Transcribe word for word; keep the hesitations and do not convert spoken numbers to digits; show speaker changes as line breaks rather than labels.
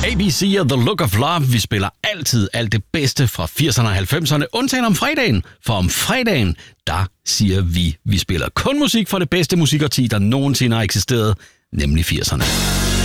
A B C og The Look of Love. Vi spiller altid alt det bedste fra firserne og halvfemserne, undtagen om fredagen. For om fredagen, der siger vi, vi spiller kun musik fra det bedste musikårti, der nogensinde har eksisteret, nemlig firserne.